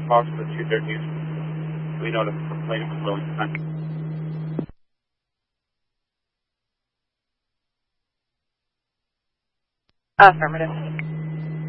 Fox to 213. We know the plane was slowing. Affirmative.